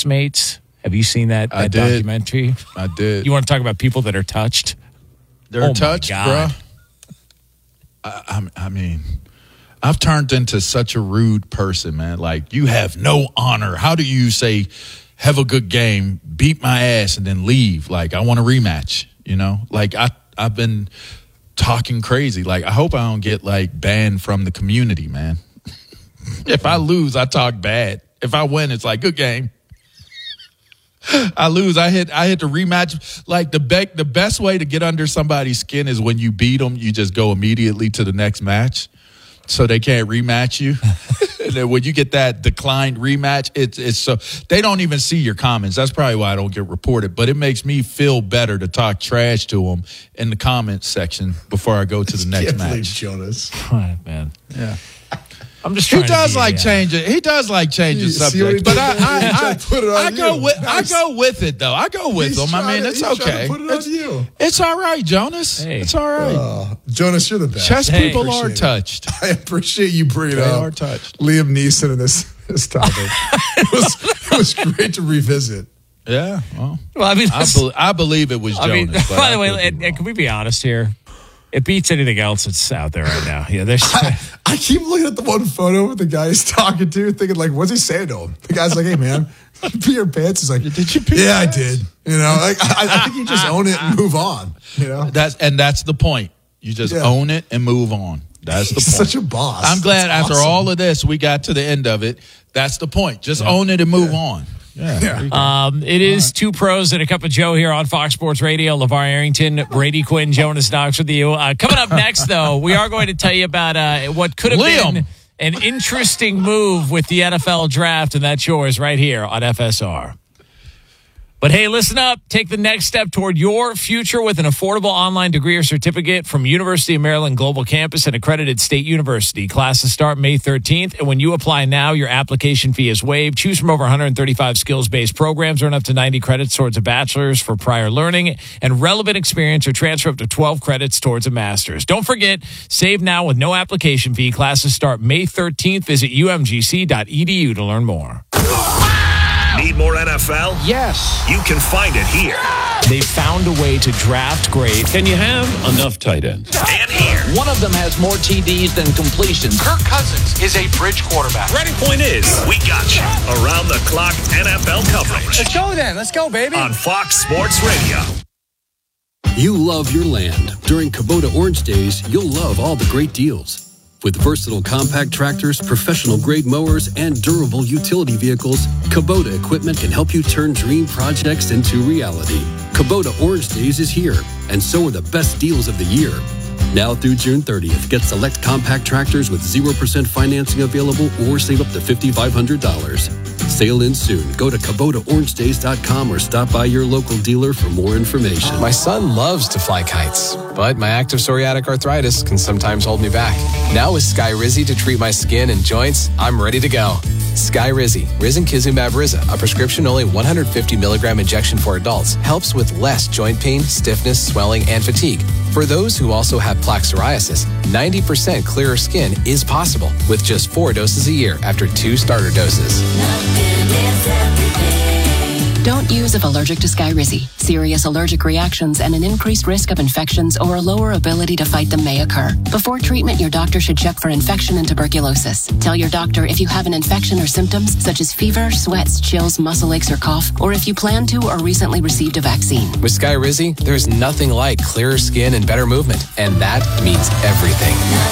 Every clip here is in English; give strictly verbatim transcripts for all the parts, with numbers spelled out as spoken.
Postmates. Have you seen that, that I did. documentary? I did. You want to talk about people that are touched? They're oh touched, bro. I, I, I mean, I've turned into such a rude person, man. Like, you have no honor. How do you say, have a good game, beat my ass, and then leave? Like, I want a rematch, you know? Like, I, I've been talking crazy. Like, I hope I don't get, like, banned from the community, man. If I lose, I talk bad. If I win, it's like, good game. I lose. I hit. I hit the rematch. Like the be- the best way to get under somebody's skin is when you beat them. You just go immediately to the next match, so they can't rematch you. And then when you get that declined rematch, it's it's so they don't even see your comments. That's probably why I don't get reported. But it makes me feel better to talk trash to them in the comments section before I go to the next Can't match. believe Jonas. Oh, man. Yeah. I'm just He trying does to be, like yeah. change it. He does like change the You see what he subject, but did I, there? He I, tried to put it I, on I go you. with, I Nice. go with it though. I go with He's him. I trying mean, to- it's he's trying okay. to put it on It's, you. it's all right, Jonas. Hey. It's all right. Oh, Jonas, you're the best. Chess Hey. people are Appreciate it. touched. I appreciate you bringing They up are touched. Liam Neeson in this, this topic. it, was, it was great to revisit. Yeah. Well, Well, I mean, I, be, I believe it was I Jonas. mean, but by I the way, could be and, and wrong. can we be honest here? It beats anything else that's out there right now. Yeah, there's. I, I keep looking at the one photo with the guy he's talking to, thinking like, what's he saying to him? The guy's like, hey, man, did you pee your pants? He's like, Did you pee yeah, your I did. You know, like I, I think you just own it and move on. You know, That's and that's the point. You just Yeah. own it and move on. That's the he's point. such a boss. I'm glad That's after awesome. all of this, we got to the end of it. That's the point. Just own it and move on. Yeah. Yeah. Um, it is two pros and a cup of Joe here on Fox Sports Radio. LeVar Arrington, Brady Quinn, Jonas Knox with you. Uh, coming up next, though, we are going to tell you about uh, what could have Liam. been an interesting move with the N F L draft, and that's yours right here on F S R. But hey, listen up. Take the next step toward your future with an affordable online degree or certificate from University of Maryland Global Campus and accredited state university. Classes start May thirteenth, and when you apply now, your application fee is waived. Choose from over one hundred thirty-five skills-based programs, earn up to ninety credits towards a bachelor's for prior learning, and relevant experience or transfer up to twelve credits towards a master's. Don't forget, save now with no application fee. Classes start May thirteenth. Visit u m g c dot e d u to learn more. Need more N F L? Yes. You can find it here They found a way to draft great. Can you have enough tight ends? and here. One of them has more T Ds than completions. Kirk Cousins is a bridge quarterback. Ready? Point is, we got you around the clock N F L coverage Let's go then. Let's go, baby. on Fox Sports Radio. You love your land. During Kubota Orange Days, you'll love all the great deals. With versatile compact tractors, professional-grade mowers, and durable utility vehicles, Kubota equipment can help you turn dream projects into reality. Kubota Orange Days is here, and so are the best deals of the year. Now through June thirtieth, get select compact tractors with zero percent financing available or save up to five thousand five hundred dollars. Sale ends soon. Go to Kubota Orange Days dot com or stop by your local dealer for more information. My son loves to fly kites, but my active psoriatic arthritis can sometimes hold me back. Now with Skyrizi to treat my skin and joints, I'm ready to go. Skyrizi, Risankizumab Riza, a prescription-only one hundred fifty milligram injection for adults, helps with less joint pain, stiffness, swelling, and fatigue. For those who also have plaque psoriasis, ninety percent clearer skin is possible with just four doses a year after two starter doses. Don't use if allergic to Skyrizi. Serious allergic reactions and an increased risk of infections or a lower ability to fight them may occur. Before treatment, your doctor should check for infection and tuberculosis. Tell your doctor if you have an infection or symptoms such as fever, sweats, chills, muscle aches, or cough, or if you plan to or recently received a vaccine. With Skyrizi, there's nothing like clearer skin and better movement, and that means everything.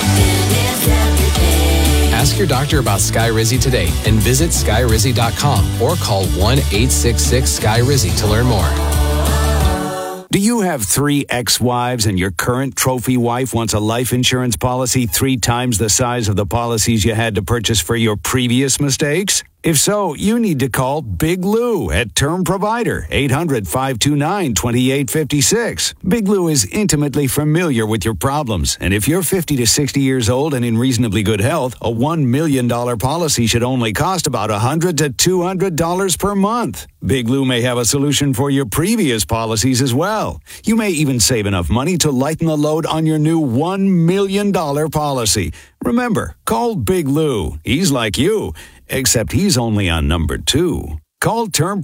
Ask your doctor about Skyrizi today and visit skyrizi dot com or call one eight six six Sky Rizzy to learn more. Do you have three ex-wives and your current trophy wife wants a life insurance policy three times the size of the policies you had to purchase for your previous mistakes? If so, you need to call Big Lou at Term Provider, eight hundred, five two nine, two eight five six. Big Lou is intimately familiar with your problems, and if you're fifty to sixty years old and in reasonably good health, a one million dollars policy should only cost about one hundred to two hundred dollars per month. Big Lou may have a solution for your previous policies as well. You may even save enough money to lighten the load on your new one million dollars policy. Remember, call Big Lou. He's like you, except he's only on number two. Call Term